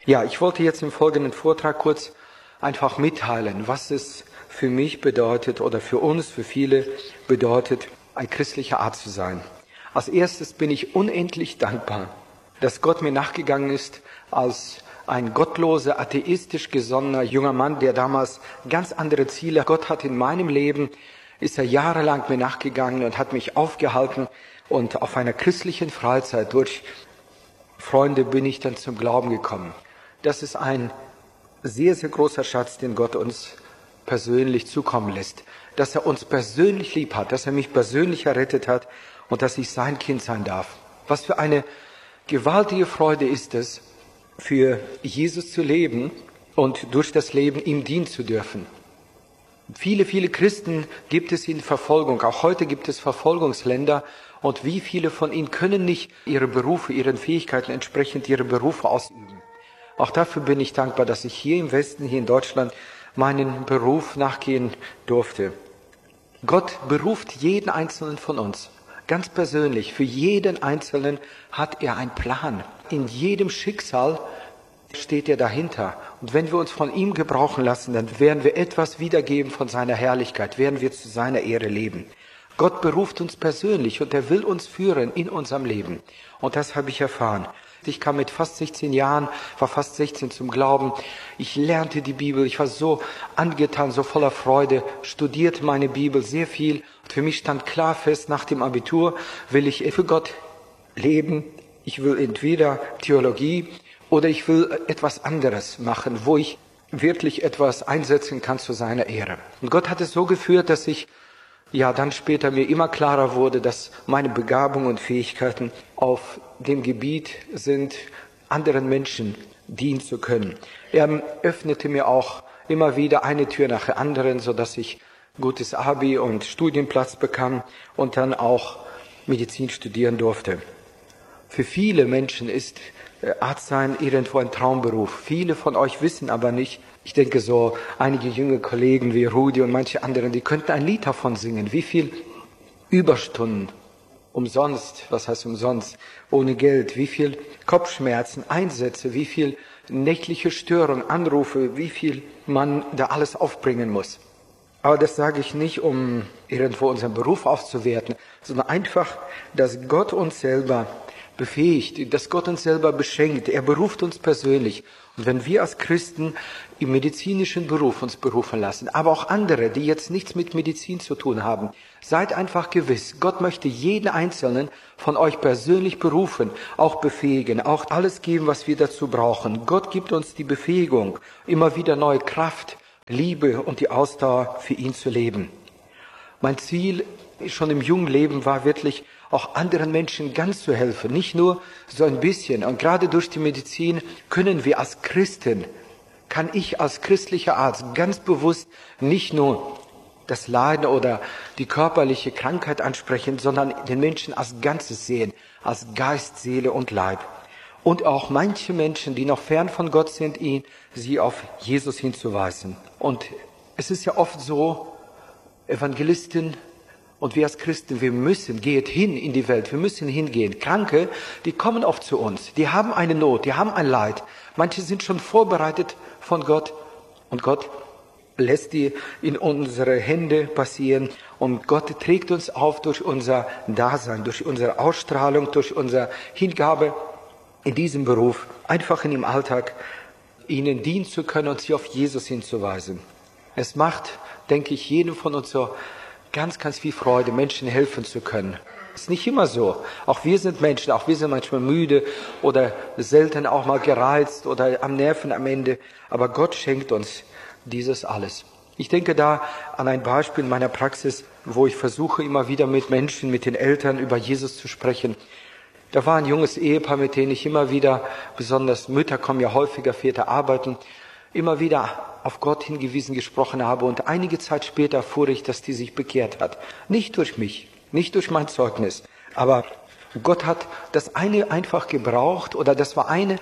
Ja, ich wollte jetzt im folgenden Vortrag kurz einfach mitteilen, was es für mich bedeutet oder für uns, für viele bedeutet, ein christlicher Arzt zu sein. Als erstes bin ich unendlich dankbar, dass Gott mir nachgegangen ist als ein gottloser, atheistisch gesonnener junger Mann, der damals ganz andere Ziele Gott hat in meinem Leben, ist er jahrelang mir nachgegangen und hat mich aufgehalten. Und auf einer christlichen Freizeit durch Freunde bin ich dann zum Glauben gekommen. Das ist ein sehr, sehr großer Schatz, den Gott uns persönlich zukommen lässt. Dass er uns persönlich lieb hat, dass er mich persönlich errettet hat und dass ich sein Kind sein darf. Was für eine gewaltige Freude ist es, für Jesus zu leben und durch das Leben ihm dienen zu dürfen. Viele, viele Christen gibt es in Verfolgung. Auch heute gibt es Verfolgungsländer. Und wie viele von ihnen können nicht ihre Berufe, ihren Fähigkeiten entsprechend ihre Berufe ausüben. Auch dafür bin ich dankbar, dass ich hier im Westen, hier in Deutschland, meinen Beruf nachgehen durfte. Gott beruft jeden Einzelnen von uns. Ganz persönlich, für jeden Einzelnen hat er einen Plan. In jedem Schicksal steht er dahinter. Und wenn wir uns von ihm gebrauchen lassen, dann werden wir etwas wiedergeben von seiner Herrlichkeit, werden wir zu seiner Ehre leben. Gott beruft uns persönlich und er will uns führen in unserem Leben. Und das habe ich erfahren. Ich kam mit fast 16 Jahren, war fast 16 zum Glauben. Ich lernte die Bibel, ich war so angetan, so voller Freude, studierte meine Bibel sehr viel. Und für mich stand klar fest, nach dem Abitur will ich für Gott leben. Ich will entweder Theologie oder ich will etwas anderes machen, wo ich wirklich etwas einsetzen kann zu seiner Ehre. Und Gott hat es so geführt, dass ich dann später mir immer klarer wurde, dass meine Begabungen und Fähigkeiten auf dem Gebiet sind, anderen Menschen dienen zu können. Er öffnete mir auch immer wieder eine Tür nach der anderen, sodass ich gutes Abi und Studienplatz bekam und dann auch Medizin studieren durfte. Für viele Menschen ist Arzt sein irgendwo ein Traumberuf. Viele von euch wissen aber nicht, ich denke so, einige junge Kollegen wie Rudi und manche anderen, die könnten ein Lied davon singen. Wie viel Überstunden, umsonst, was heißt umsonst, ohne Geld, wie viel Kopfschmerzen, Einsätze, wie viel nächtliche Störungen, Anrufe, wie viel man da alles aufbringen muss. Aber das sage ich nicht, um irgendwo unseren Beruf aufzuwerten, sondern einfach, dass Gott uns selber befähigt, dass Gott uns selber beschenkt. Er beruft uns persönlich. Und wenn wir als Christen im medizinischen Beruf uns berufen lassen, aber auch andere, die jetzt nichts mit Medizin zu tun haben, seid einfach gewiss, Gott möchte jeden Einzelnen von euch persönlich berufen, auch befähigen, auch alles geben, was wir dazu brauchen. Gott gibt uns die Befähigung, immer wieder neue Kraft, Liebe und die Ausdauer für ihn zu leben. Mein Ziel schon im jungen Leben war wirklich, auch anderen Menschen ganz zu helfen, nicht nur so ein bisschen. Und gerade durch die Medizin können wir als Christen, kann ich als christlicher Arzt ganz bewusst nicht nur das Leiden oder die körperliche Krankheit ansprechen, sondern den Menschen als Ganzes sehen, als Geist, Seele und Leib. Und auch manche Menschen, die noch fern von Gott sind, sie auf Jesus hinzuweisen. Und es ist ja oft so, Evangelisten und wir als Christen, geht hin in die Welt, wir müssen hingehen. Kranke, die kommen oft zu uns, die haben eine Not, die haben ein Leid. Manche sind schon vorbereitet von Gott und Gott lässt die in unsere Hände passieren und Gott trägt uns auf durch unser Dasein, durch unsere Ausstrahlung, durch unsere Hingabe in diesem Beruf, einfach in dem Alltag, ihnen dienen zu können und sie auf Jesus hinzuweisen. Es macht, denke ich, jedem von uns so ganz, ganz viel Freude, Menschen helfen zu können. Ist nicht immer so. Auch wir sind Menschen, auch wir sind manchmal müde oder selten auch mal gereizt oder am Nerven am Ende. Aber Gott schenkt uns dieses alles. Ich denke da an ein Beispiel in meiner Praxis, wo ich versuche, immer wieder mit Menschen, mit den Eltern über Jesus zu sprechen. Da war ein junges Ehepaar, mit denen ich immer wieder, besonders Mütter kommen ja häufiger, Väter arbeiten, immer wieder auf Gott hingewiesen gesprochen habe und einige Zeit später erfuhr ich, dass die sich bekehrt hat. Nicht durch mich, nicht durch mein Zeugnis, aber Gott hat das eine einfach gebraucht oder das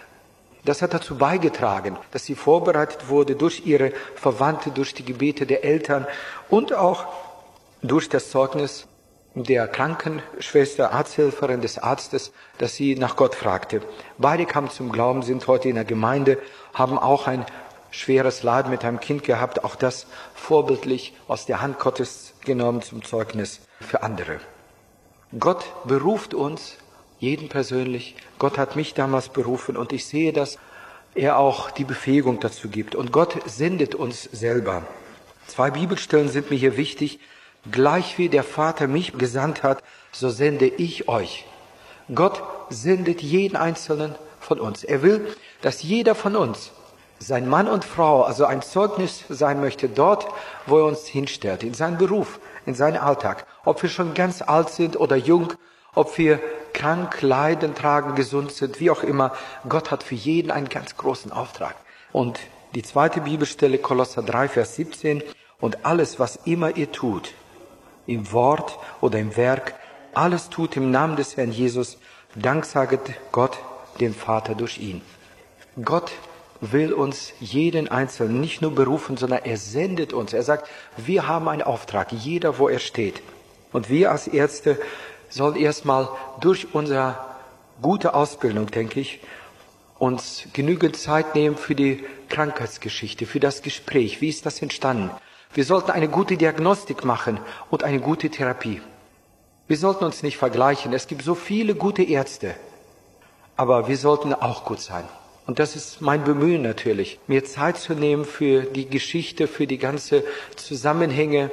hat dazu beigetragen, dass sie vorbereitet wurde durch ihre Verwandte, durch die Gebete der Eltern und auch durch das Zeugnis der Krankenschwester, Arzthelferin des Arztes, dass sie nach Gott fragte. Beide kamen zum Glauben, sind heute in der Gemeinde, haben auch ein schweres Leid mit einem Kind gehabt, auch das vorbildlich aus der Hand Gottes genommen zum Zeugnis für andere. Gott beruft uns, jeden persönlich. Gott hat mich damals berufen und ich sehe, dass er auch die Befähigung dazu gibt. Und Gott sendet uns selber. 2 Bibelstellen sind mir hier wichtig. Gleich wie der Vater mich gesandt hat, so sende ich euch. Gott sendet jeden Einzelnen von uns. Er will, dass jeder von uns sein Mann und Frau, also ein Zeugnis sein möchte, dort, wo er uns hinstellt, in seinen Beruf, in seinen Alltag. Ob wir schon ganz alt sind oder jung, ob wir krank, Leiden tragen, gesund sind, wie auch immer. Gott hat für jeden einen ganz großen Auftrag. Und die zweite Bibelstelle, Kolosser 3, Vers 17, und alles, was immer ihr tut, im Wort oder im Werk, alles tut im Namen des Herrn Jesus, danksaget Gott, dem Vater, durch ihn. Gott will uns jeden Einzelnen nicht nur berufen, sondern er sendet uns. Er sagt, wir haben einen Auftrag, jeder, wo er steht. Und wir als Ärzte sollen erstmal durch unsere gute Ausbildung, denke ich, uns genügend Zeit nehmen für die Krankheitsgeschichte, für das Gespräch. Wie ist das entstanden? Wir sollten eine gute Diagnostik machen und eine gute Therapie. Wir sollten uns nicht vergleichen. Es gibt so viele gute Ärzte, aber wir sollten auch gut sein. Und das ist mein Bemühen natürlich, mir Zeit zu nehmen für die Geschichte, für die ganze Zusammenhänge.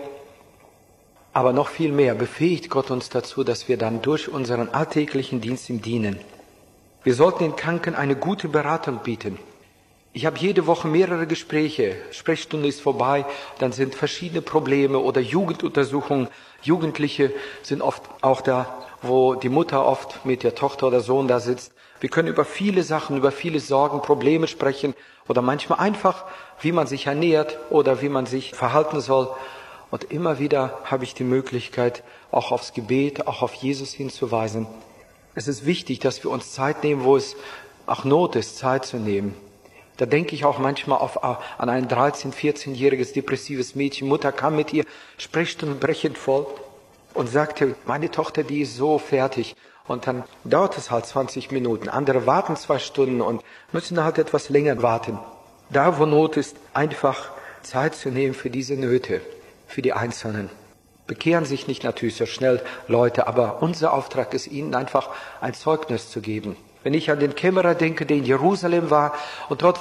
Aber noch viel mehr befähigt Gott uns dazu, dass wir dann durch unseren alltäglichen Dienst ihm dienen. Wir sollten den Kranken eine gute Beratung bieten. Ich habe jede Woche mehrere Gespräche. Sprechstunde ist vorbei, dann sind verschiedene Probleme oder Jugenduntersuchungen. Jugendliche sind oft auch da, wo die Mutter oft mit der Tochter oder Sohn da sitzt. Wir können über viele Sachen, über viele Sorgen, Probleme sprechen oder manchmal einfach, wie man sich ernährt oder wie man sich verhalten soll. Und immer wieder habe ich die Möglichkeit, auch aufs Gebet, auch auf Jesus hinzuweisen. Es ist wichtig, dass wir uns Zeit nehmen, wo es auch Not ist, Zeit zu nehmen. Da denke ich auch manchmal an ein 13-, 14-jähriges depressives Mädchen. Mutter kam mit ihr Sprechstunden brechend voll und sagte, meine Tochter, die ist so fertig. Und dann dauert es halt 20 Minuten. Andere warten 2 Stunden und müssen halt etwas länger warten. Da, wo Not ist, einfach Zeit zu nehmen für diese Nöte, für die Einzelnen. Bekehren sich nicht natürlich so schnell Leute, aber unser Auftrag ist, ihnen einfach ein Zeugnis zu geben. Wenn ich an den Kämmerer denke, der in Jerusalem war und dort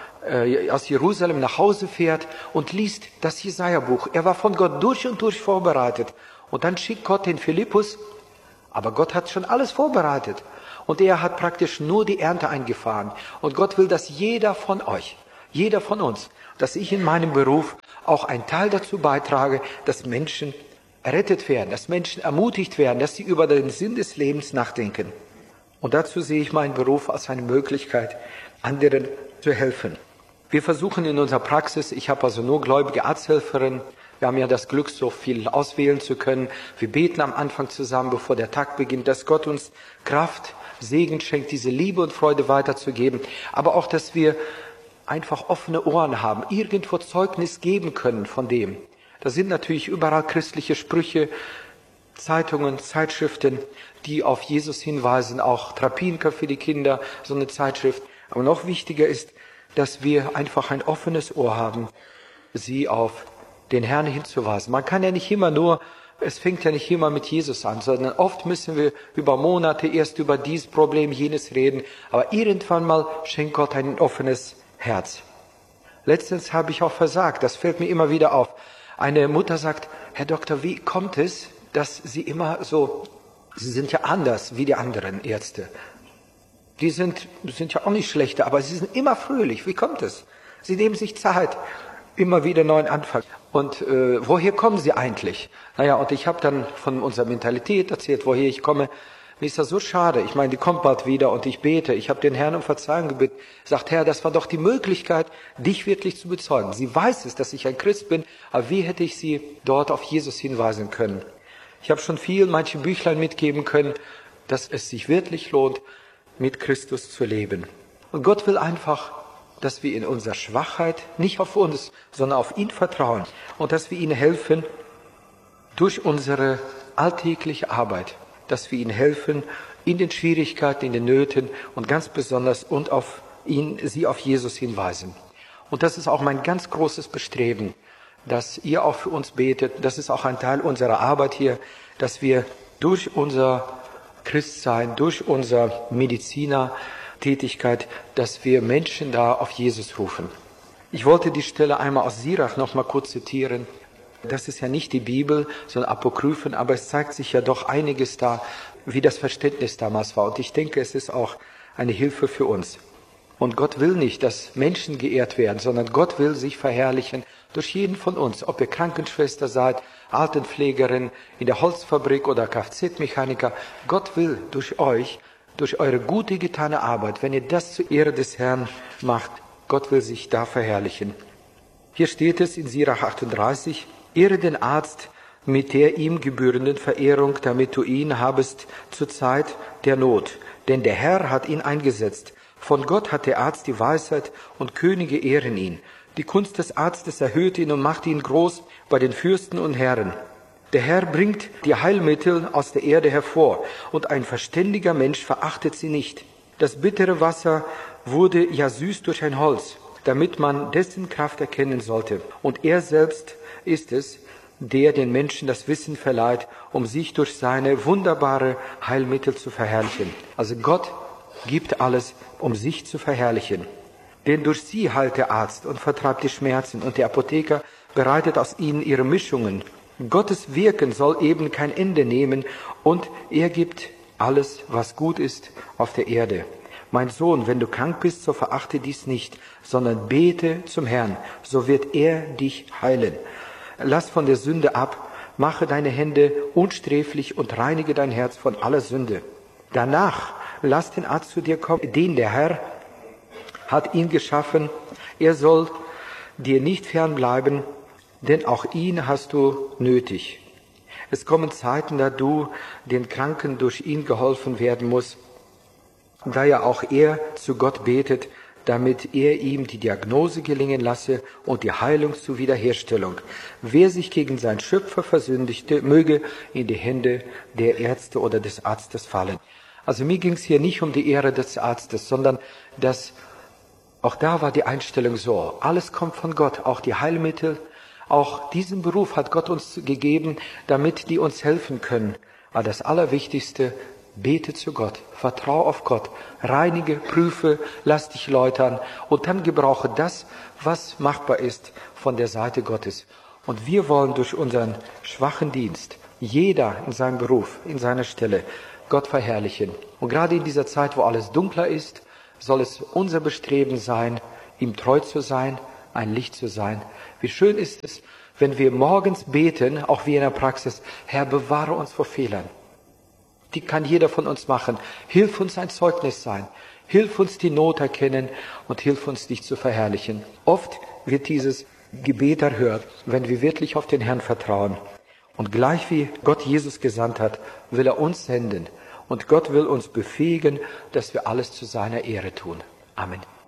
aus Jerusalem nach Hause fährt und liest das Jesaja-Buch. Er war von Gott durch und durch vorbereitet. Und dann schickt Gott den Philippus, aber Gott hat schon alles vorbereitet. Und er hat praktisch nur die Ernte eingefahren. Und Gott will, dass jeder von euch, jeder von uns, dass ich in meinem Beruf auch einen Teil dazu beitrage, dass Menschen errettet werden, dass Menschen ermutigt werden, dass sie über den Sinn des Lebens nachdenken. Und dazu sehe ich meinen Beruf als eine Möglichkeit, anderen zu helfen. Wir versuchen in unserer Praxis, ich habe also nur gläubige Arzthelferinnen, wir haben ja das Glück, so viel auswählen zu können. Wir beten am Anfang zusammen, bevor der Tag beginnt, dass Gott uns Kraft, Segen schenkt, diese Liebe und Freude weiterzugeben. Aber auch, dass wir einfach offene Ohren haben, irgendwo Zeugnis geben können von dem. Da sind natürlich überall christliche Sprüche, Zeitungen, Zeitschriften, die auf Jesus hinweisen, auch Trapinka für die Kinder, so eine Zeitschrift. Aber noch wichtiger ist, dass wir einfach ein offenes Ohr haben, sie auf den Herrn hinzuweisen. Man kann ja nicht immer nur, es fängt ja nicht immer mit Jesus an, sondern oft müssen wir über Monate erst über dieses Problem, jenes reden. Aber irgendwann mal schenkt Gott ein offenes Herz. Letztens habe ich auch versagt, das fällt mir immer wieder auf. Eine Mutter sagt, Herr Doktor, wie kommt es, dass Sie immer so, Sie sind ja anders wie die anderen Ärzte. Die sind ja auch nicht schlechter, aber Sie sind immer fröhlich. Wie kommt es? Sie nehmen sich Zeit, immer wieder neuen Anfang. Und woher kommen Sie eigentlich? Naja, und ich habe dann von unserer Mentalität erzählt, woher ich komme. Mir ist das so schade. Ich meine, die kommt bald wieder und ich bete. Ich habe den Herrn um Verzeihung gebeten. Sagt, Herr, das war doch die Möglichkeit, dich wirklich zu bezeugen. Sie weiß es, dass ich ein Christ bin, aber wie hätte ich sie dort auf Jesus hinweisen können? Ich habe schon manche Büchlein mitgeben können, dass es sich wirklich lohnt, mit Christus zu leben. Und Gott will einfach, dass wir in unserer Schwachheit nicht auf uns, sondern auf ihn vertrauen und dass wir ihm helfen, durch unsere alltägliche Arbeit, dass wir ihnen helfen in den Schwierigkeiten, in den Nöten und ganz besonders sie auf Jesus hinweisen. Und das ist auch mein ganz großes Bestreben, dass ihr auch für uns betet. Das ist auch ein Teil unserer Arbeit hier, dass wir durch unser Christsein, durch unsere Medizinertätigkeit, dass wir Menschen da auf Jesus rufen. Ich wollte die Stelle einmal aus Sirach noch mal kurz zitieren. Das ist ja nicht die Bibel, sondern Apokryphen, aber es zeigt sich ja doch einiges da, wie das Verständnis damals war. Und ich denke, es ist auch eine Hilfe für uns. Und Gott will nicht, dass Menschen geehrt werden, sondern Gott will sich verherrlichen durch jeden von uns. Ob ihr Krankenschwester seid, Altenpflegerin, in der Holzfabrik oder Kfz-Mechaniker. Gott will durch euch, durch eure gute getane Arbeit, wenn ihr das zur Ehre des Herrn macht, Gott will sich da verherrlichen. Hier steht es in Sirach 38, ehre den Arzt mit der ihm gebührenden Verehrung, damit du ihn habest zur Zeit der Not. Denn der Herr hat ihn eingesetzt. Von Gott hat der Arzt die Weisheit und Könige ehren ihn. Die Kunst des Arztes erhöht ihn und macht ihn groß bei den Fürsten und Herren. Der Herr bringt die Heilmittel aus der Erde hervor und ein verständiger Mensch verachtet sie nicht. Das bittere Wasser wurde ja süß durch ein Holz, damit man dessen Kraft erkennen sollte. Und er selbst ist es, der den Menschen das Wissen verleiht, um sich durch seine wunderbare Heilmittel zu verherrlichen. Also Gott gibt alles, um sich zu verherrlichen. Denn durch sie heilt der Arzt und vertreibt die Schmerzen und der Apotheker bereitet aus ihnen ihre Mischungen. Gottes Wirken soll eben kein Ende nehmen und er gibt alles, was gut ist, auf der Erde. Mein Sohn, wenn du krank bist, so verachte dies nicht, sondern bete zum Herrn, so wird er dich heilen. Lass von der Sünde ab, mache deine Hände unsträflich und reinige dein Herz von aller Sünde. Danach lass den Arzt zu dir kommen, den der Herr hat ihn geschaffen. Er soll dir nicht fernbleiben, denn auch ihn hast du nötig. Es kommen Zeiten, da du den Kranken durch ihn geholfen werden musst, da ja auch er zu Gott betet, damit er ihm die Diagnose gelingen lasse und die Heilung zur Wiederherstellung. Wer sich gegen seinen Schöpfer versündigte, möge in die Hände der Ärzte oder des Arztes fallen. Also mir ging es hier nicht um die Ehre des Arztes, sondern auch da war die Einstellung so, alles kommt von Gott, auch die Heilmittel, auch diesen Beruf hat Gott uns gegeben, damit die uns helfen können. Aber das Allerwichtigste, bete zu Gott, vertraue auf Gott, reinige, prüfe, lass dich läutern und dann gebrauche das, was machbar ist von der Seite Gottes. Und wir wollen durch unseren schwachen Dienst, jeder in seinem Beruf, in seiner Stelle, Gott verherrlichen. Und gerade in dieser Zeit, wo alles dunkler ist, soll es unser Bestreben sein, ihm treu zu sein, ein Licht zu sein. Wie schön ist es, wenn wir morgens beten, auch wie in der Praxis, Herr, bewahre uns vor Fehlern. Die kann jeder von uns machen. Hilf uns ein Zeugnis sein. Hilf uns die Not erkennen und hilf uns, dich zu verherrlichen. Oft wird dieses Gebet erhört, wenn wir wirklich auf den Herrn vertrauen. Und gleich wie Gott Jesus gesandt hat, will er uns senden. Und Gott will uns befähigen, dass wir alles zu seiner Ehre tun. Amen.